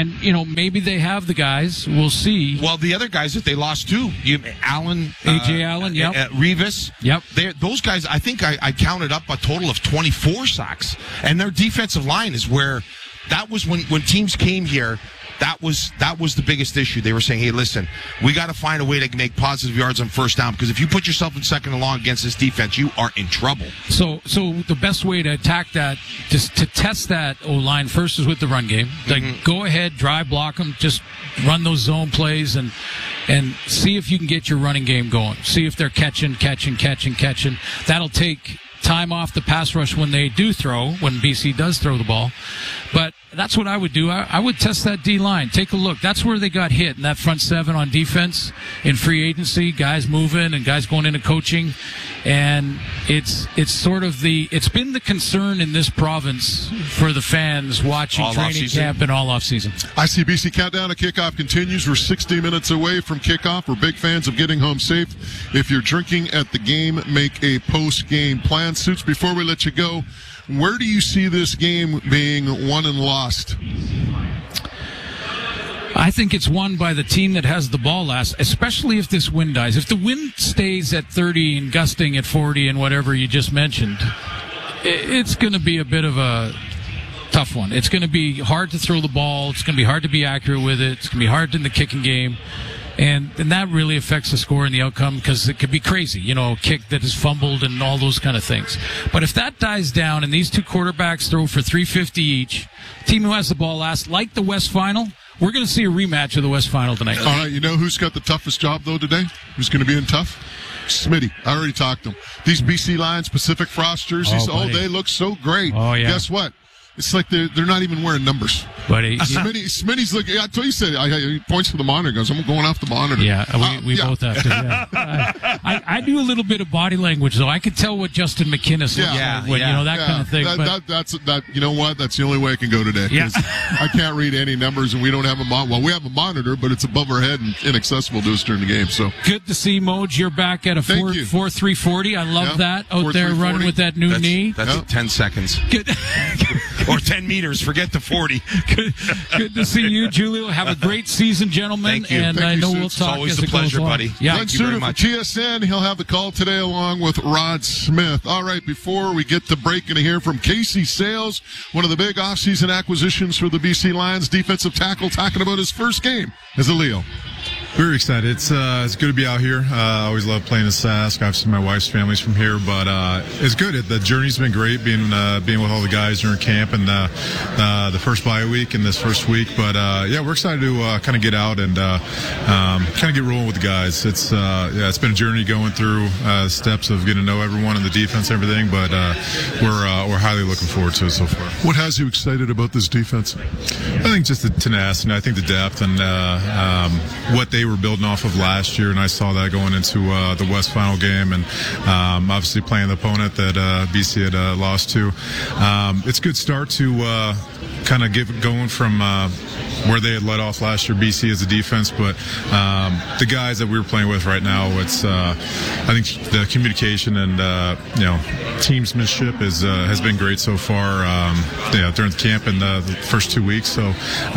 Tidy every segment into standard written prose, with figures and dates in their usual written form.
And, maybe they have the guys. We'll see. Well, the other guys that they lost too, Allen. A.J. Allen, yep. Revis. Yep. Those guys, I think I counted up a total of 24 sacks. And their defensive line is where that was when teams came here. That was the biggest issue. They were saying, hey, listen, we got to find a way to make positive yards on first down, because if you put yourself in second and long against this defense, you are in trouble. So the best way to attack that, just to test that O-line first, is with the run game. Like, go ahead, drive, block them, just run those zone plays and see if you can get your running game going. See if they're catching. That'll take time off the pass rush when they do throw, when BC does throw the ball. But that's what I would do. I would test that D-line. Take a look. That's where they got hit, in that front seven on defense in free agency, guys moving and guys going into coaching. And it's been the concern in this province for the fans watching all training camp and all off season. ICBC Countdown to Kickoff continues. We're 60 minutes away from kickoff. We're big fans of getting home safe. If you're drinking at the game, make a post-game plan. Suits, before we let you go, where do you see this game being won and lost? I think it's won by the team that has the ball last, especially if this wind dies. If the wind stays at 30 and gusting at 40 and whatever you just mentioned, it's going to be a bit of a tough one. It's going to be hard to throw the ball. It's going to be hard to be accurate with it. It's going to be hard in the kicking game. And that really affects the score and the outcome, because it could be crazy, a kick that is fumbled and all those kind of things. But if that dies down and these two quarterbacks throw for 350 each, team who has the ball last, like the West Final, we're going to see a rematch of the West Final tonight. All right, you know who's got the toughest job, though, today? Who's going to be in tough? Smitty. I already talked to him. These BC Lions Pacific Frost jerseys, they look so great. Oh, yeah. Guess what? It's like they're not even wearing numbers. Buddy, Smitty's looking. I told you, he points to the monitor. Goes, I'm going off the monitor. Yeah, we both have to. Yeah. I do a little bit of body language, though. I could tell what Justin McInnes looks like when that kind of thing. That's you know what? That's the only way I can go today. Yeah. I can't read any numbers, and we don't have a monitor. Well, we have a monitor, but it's above our head and inaccessible to us during the game. So good to see, Moj. You're back at a 4.340. I love that out there running with that new knee. That's 10 seconds. Good. Or 10 meters. Forget the 40. Good to see you, Julio. Have a great season, gentlemen. Thank you. And I know we'll talk. It's always a pleasure, buddy. Yeah. Thank you very much. TSN, he'll have the call today along with Rod Smith. All right, before we get to break and hear from Casey Sales, one of the big offseason acquisitions for the BC Lions, defensive tackle, talking about his first game as a Leo. Very excited. It's good to be out here. I always love playing in Sask. Obviously, my wife's family's from here, but it's good. The journey's been great, being with all the guys during camp and the first bye week and this first week. But we're excited to kind of get out and kind of get rolling with the guys. It's been a journey going through steps of getting to know everyone and the defense and everything. But we're highly looking forward to it so far. What has you excited about this defense? I think just the tenacity. I think the depth and what they were building off of last year, and I saw that going into the West Final game, and obviously playing the opponent that BC had lost to. It's a good start to kind of get going from where they had let off last year, BC as a defense, but the guys that we were playing with right now, it's I think the communication and teamsmanship has been great so far. During the camp in the first 2 weeks, so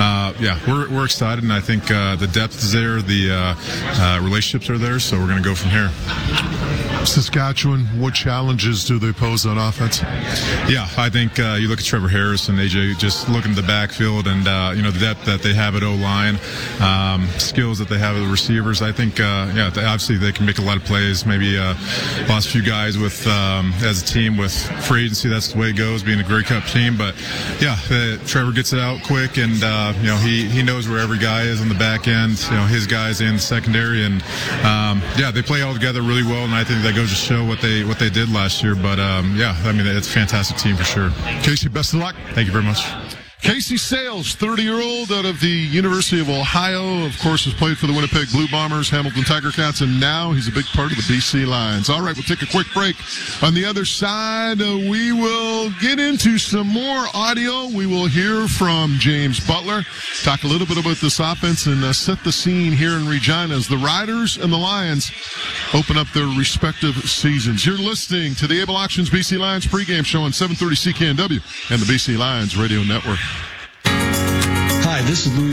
we're excited, and I think the depth is there, the relationships are there, so we're going to go from here. Saskatchewan, what challenges do they pose on offense? Yeah, I think you look at Trevor Harris and AJ, just looking at the backfield and the depth that they have at O-line, skills that they have at the receivers. I think obviously they can make a lot of plays. Maybe lost a few guys with as a team with free agency. That's the way it goes, being a Grey Cup team. But Trevor gets it out quick, and he knows where every guy is on the back end. His guys in the secondary, and they play all together really well. And I think that goes to show what they did last year. But it's a fantastic team for sure. Casey, best of luck. Thank you very much. Casey Sales, 30-year-old out of the University of Ohio, of course, has played for the Winnipeg Blue Bombers, Hamilton Tiger Cats, and now he's a big part of the BC Lions. All right, we'll take a quick break. On the other side, we will get into some more audio. We will hear from James Butler, talk a little bit about this offense, and set the scene here in Regina as the Riders and the Lions open up their respective seasons. You're listening to the Able Auctions BC Lions pregame show on 730 CKNW and the BC Lions Radio Network. Hi, this is Louis